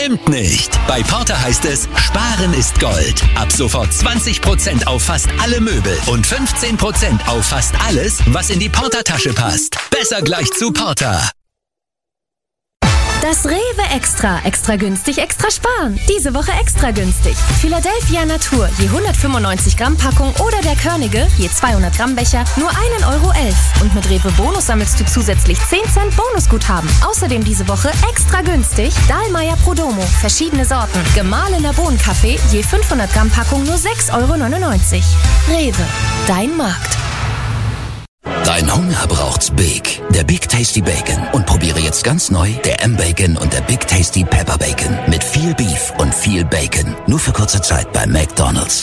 Stimmt nicht. Bei Porter heißt es, Sparen ist Gold. Ab sofort 20% auf fast alle Möbel und 15% auf fast alles, was in die Porter-Tasche passt. Besser gleich zu Porter. Das Rewe Extra. Extra günstig, extra sparen. Diese Woche extra günstig. Philadelphia Natur, je 195 Gramm Packung oder der Körnige, je 200 Gramm Becher, nur 1,11 €. Und mit Rewe Bonus sammelst du zusätzlich 10 Cent Bonusguthaben. Außerdem diese Woche extra günstig Dahlmeier Prodomo, verschiedene Sorten. Gemahlener Bohnenkaffee, je 500 Gramm Packung, nur 6,99 €. Rewe, dein Markt. Dein Hunger braucht's Big. Der Big Tasty Bacon. Und probiere jetzt ganz neu der M-Bacon und der Big Tasty Pepper Bacon. Mit viel Beef und viel Bacon. Nur für kurze Zeit bei McDonald's.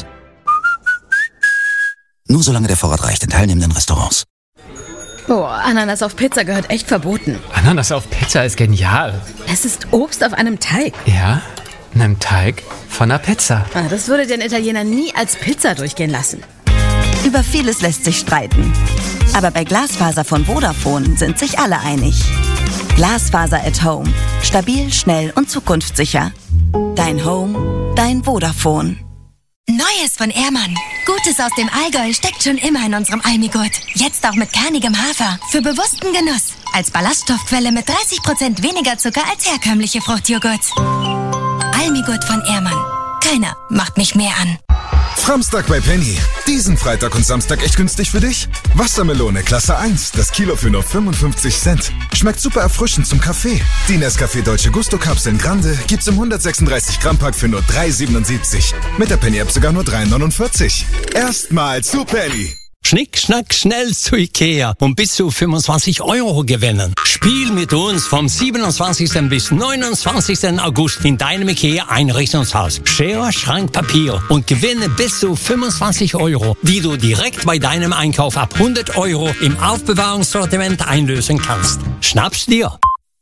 Nur solange der Vorrat reicht in teilnehmenden Restaurants. Boah, Ananas auf Pizza gehört echt verboten. Ananas auf Pizza ist genial. Es ist Obst auf einem Teig. Ja, einem Teig von einer Pizza. Das würde den Italiener nie als Pizza durchgehen lassen. Über vieles lässt sich streiten. Aber bei Glasfaser von Vodafone sind sich alle einig. Glasfaser at Home. Stabil, schnell und zukunftssicher. Dein Home, dein Vodafone. Neues von Ehrmann. Gutes aus dem Allgäu steckt schon immer in unserem Almigurt. Jetzt auch mit kernigem Hafer. Für bewussten Genuss. Als Ballaststoffquelle mit 30% weniger Zucker als herkömmliche Fruchtjoghurts. Almigurt von Ehrmann. Keiner macht mich mehr an. Samstag bei Penny. Diesen Freitag und Samstag echt günstig für dich? Wassermelone Klasse 1, das Kilo für nur 55 Cent. Schmeckt super erfrischend zum Kaffee. Die Nescafé Dolce Gusto Kapseln Grande gibt's im 136 Gramm Pack für nur 3,77. Mit der Penny App sogar nur 3,49. Erstmal zu Penny. Schnick, schnack, schnell zu Ikea und bis zu 25 € gewinnen. Spiel mit uns vom 27. bis 29. August in deinem Ikea-Einrichtungshaus. Schere, Schrank, Papier und gewinne bis zu 25 €, die du direkt bei deinem Einkauf ab 100 € im Aufbewahrungssortiment einlösen kannst. Schnapp's dir!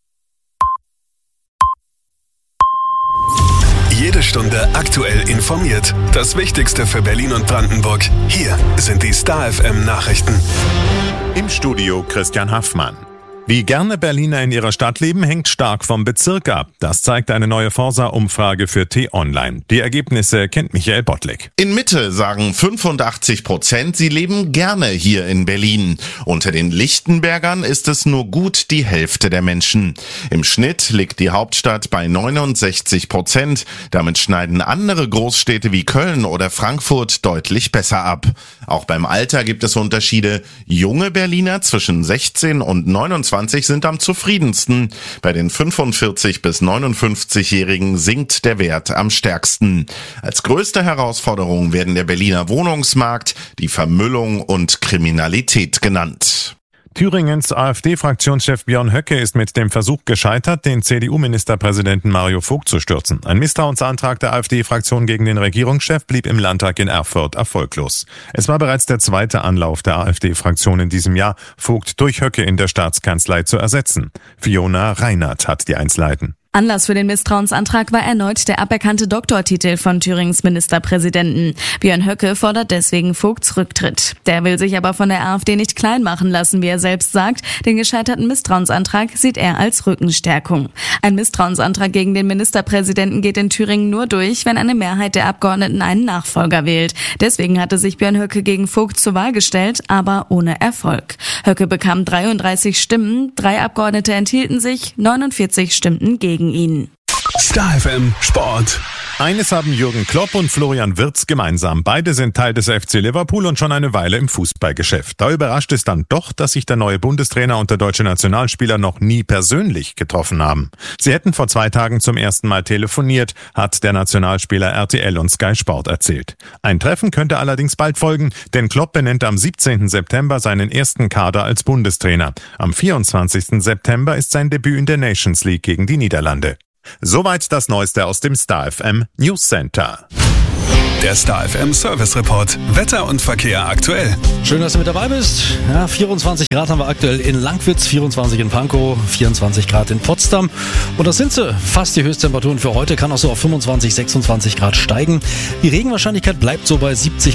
Jede Stunde aktuell informiert. Das Wichtigste für Berlin und Brandenburg. Hier sind die Star FM Nachrichten. Im Studio Christian Haffmann. Wie gerne Berliner in ihrer Stadt leben, hängt stark vom Bezirk ab. Das zeigt eine neue Forsa-Umfrage für T-Online. Die Ergebnisse kennt Michael Bottlik. In Mitte sagen 85%, sie leben gerne hier in Berlin. Unter den Lichtenbergern ist es nur gut die Hälfte der Menschen. Im Schnitt liegt die Hauptstadt bei 69%. Damit schneiden andere Großstädte wie Köln oder Frankfurt deutlich besser ab. Auch beim Alter gibt es Unterschiede. Junge Berliner zwischen 16 und 29 sind am zufriedensten. Bei den 45- bis 59-Jährigen sinkt der Wert am stärksten. Als größte Herausforderung werden der Berliner Wohnungsmarkt, die Vermüllung und Kriminalität genannt. Thüringens AfD-Fraktionschef Björn Höcke ist mit dem Versuch gescheitert, den CDU-Ministerpräsidenten Mario Vogt zu stürzen. Ein Misstrauensantrag der AfD-Fraktion gegen den Regierungschef blieb im Landtag in Erfurt erfolglos. Es war bereits der zweite Anlauf der AfD-Fraktion in diesem Jahr, Vogt durch Höcke in der Staatskanzlei zu ersetzen. Fiona Reinert hat die Einzelheiten. Anlass für den Misstrauensantrag war erneut der aberkannte Doktortitel von Thürings Ministerpräsidenten. Björn Höcke fordert deswegen Vogts Rücktritt. Der will sich aber von der AfD nicht klein machen lassen, wie er selbst sagt. Den gescheiterten Misstrauensantrag sieht er als Rückenstärkung. Ein Misstrauensantrag gegen den Ministerpräsidenten geht in Thüringen nur durch, wenn eine Mehrheit der Abgeordneten einen Nachfolger wählt. Deswegen hatte sich Björn Höcke gegen Vogt zur Wahl gestellt, aber ohne Erfolg. Höcke bekam 33 Stimmen, 3 Abgeordnete enthielten sich, 49 stimmten gegen ihn. Star FM Sport. Eines haben Jürgen Klopp und Florian Wirtz gemeinsam. Beide sind Teil des FC Liverpool und schon eine Weile im Fußballgeschäft. Da überrascht es dann doch, dass sich der neue Bundestrainer und der deutsche Nationalspieler noch nie persönlich getroffen haben. Sie hätten vor 2 Tagen zum ersten Mal telefoniert, hat der Nationalspieler RTL und Sky Sport erzählt. Ein Treffen könnte allerdings bald folgen, denn Klopp benennt am 17. September seinen ersten Kader als Bundestrainer. Am 24. September ist sein Debüt in der Nations League gegen die Niederlande. Soweit das Neueste aus dem Star FM News Center. Der Star FM Service Report. Wetter und Verkehr aktuell. Schön, dass du mit dabei bist. Ja, 24 Grad haben wir aktuell in Langwitz, 24 in Pankow, 24 Grad in Potsdam. Und das sind sie. Fast die Höchsttemperaturen für heute. Kann auch so auf 25, 26 Grad steigen. Die Regenwahrscheinlichkeit bleibt so bei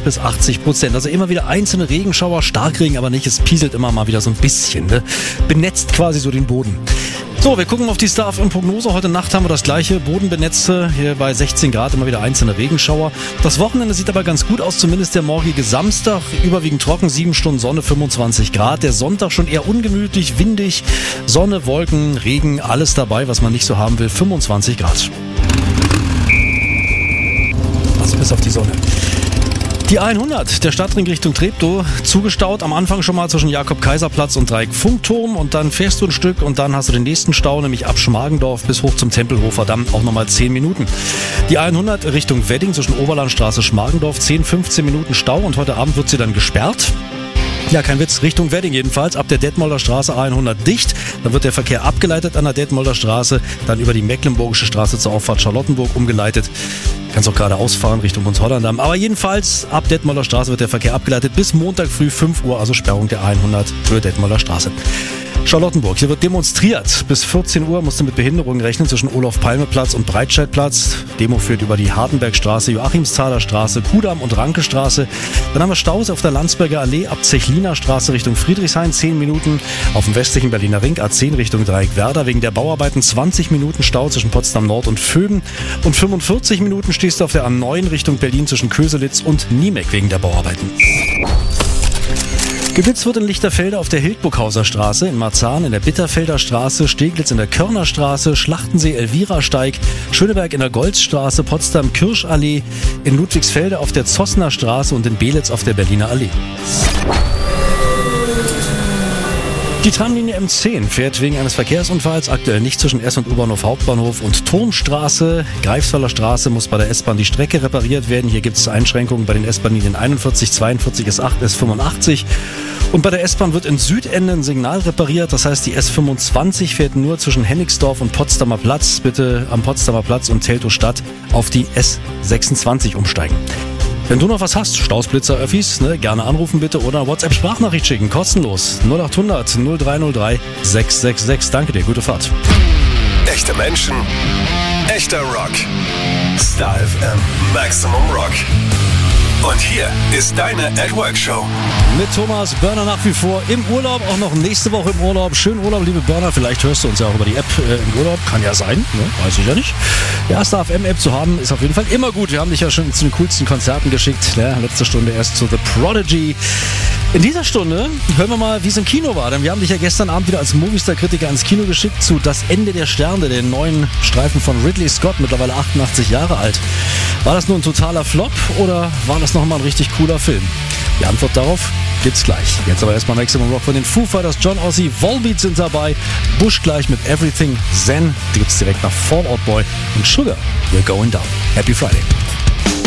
70-80%. Also immer wieder einzelne Regenschauer, Starkregen aber nicht. Es pieselt immer mal wieder so ein bisschen. Ne? Benetzt quasi so den Boden. So, wir gucken auf die Star FM Prognose. Heute Nacht haben wir das gleiche. Bodenbenetzte, hier bei 16 Grad, immer wieder einzelne Regenschauer. Das Wochenende sieht aber ganz gut aus, zumindest der morgige Samstag. Überwiegend trocken, 7 Stunden Sonne, 25 Grad. Der Sonntag schon eher ungemütlich, windig. Sonne, Wolken, Regen, alles dabei, was man nicht so haben will. 25 Grad. Also bis auf die Sonne. Die 100, der Stadtring Richtung Treptow, zugestaut am Anfang schon mal zwischen Jakob-Kaiser-Platz und Dreieck-Funkturm und dann fährst du ein Stück und dann hast du den nächsten Stau, nämlich ab Schmargendorf bis hoch zum Tempelhofer Damm, auch nochmal 10 Minuten. Die 100 Richtung Wedding zwischen Oberlandstraße, Schmargendorf, 10, 15 Minuten Stau und heute Abend wird sie dann gesperrt. Ja, kein Witz, Richtung Wedding jedenfalls, ab der Detmolder Straße A100 dicht. Dann wird der Verkehr abgeleitet an der Detmolder Straße, dann über die Mecklenburgische Straße zur Auffahrt Charlottenburg umgeleitet. Kannst auch geradeaus fahren Richtung Mons-Hollerndamm. Aber jedenfalls, ab Detmolder Straße wird der Verkehr abgeleitet bis Montag früh 5 Uhr, also Sperrung der A100 für Detmolder Straße. Charlottenburg, hier wird demonstriert. Bis 14 Uhr musst du mit Behinderungen rechnen zwischen Olof-Palme-Platz und Breitscheidplatz. Demo führt über die Hartenbergstraße, Joachimsthaler Straße, Kudamm und Rankestraße. Dann haben wir Staus auf der Landsberger Allee ab Zechliner Straße Richtung Friedrichshain, 10 Minuten. Auf dem westlichen Berliner Ring A10 Richtung Dreieck-Werder wegen der Bauarbeiten 20 Minuten Stau zwischen Potsdam Nord und Vöben. Und 45 Minuten stehst du auf der A9 Richtung Berlin zwischen Köselitz und Niemek wegen der Bauarbeiten. Geblitzt wird in Lichterfelde auf der Hildburghauser Straße, in Marzahn in der Bitterfelder Straße, Steglitz in der Körnerstraße, Schlachtensee Elvira-Steig, Schöneberg in der Golzstraße, Potsdam Kirschallee, in Ludwigsfelde auf der Zossner Straße und in Belitz auf der Berliner Allee. Die Tramlinie M10 fährt wegen eines Verkehrsunfalls aktuell nicht zwischen S- und U-Bahnhof Hauptbahnhof und Turmstraße. Greifswalder Straße muss bei der S-Bahn die Strecke repariert werden. Hier gibt es Einschränkungen bei den S-Bahn-Linien 41, 42, S8, S85. Und bei der S-Bahn wird in Südende ein Signal repariert. Das heißt, die S25 fährt nur zwischen Hennigsdorf und Potsdamer Platz. Bitte am Potsdamer Platz und Teltow-Stadt auf die S26 umsteigen. Wenn du noch was hast, Stausblitzer, Öffis, gerne anrufen bitte oder WhatsApp-Sprachnachricht schicken, kostenlos. 0800 0303 666. Danke dir, gute Fahrt. Echte Menschen, echter Rock. Star FM Maximum Rock. Und hier ist deine @Work-Show. Mit Thomas Börner nach wie vor im Urlaub, auch noch nächste Woche im Urlaub. Schönen Urlaub, liebe Börner. Vielleicht hörst du uns ja auch über die App im Urlaub. Kann ja sein, weiß ich ja nicht. Ja, Star FM App zu haben ist auf jeden Fall immer gut. Wir haben dich ja schon zu den coolsten Konzerten geschickt. Letzte Stunde erst zu The Prodigy. In dieser Stunde hören wir mal, wie es im Kino war. Denn wir haben dich ja gestern Abend wieder als Movistar-Kritiker ins Kino geschickt zu Das Ende der Sterne, den neuen Streifen von Ridley Scott, mittlerweile 88 Jahre alt. War das nur ein totaler Flop oder war das nochmal ein richtig cooler Film? Die Antwort darauf gibt's gleich. Jetzt aber erstmal Maximum Rock von den Foo Fighters, John Ossie, Volbeat sind dabei, Bush gleich mit Everything, Zen, die gibt's direkt nach Fall Out Boy und Sugar, We're Going Down. Happy Friday.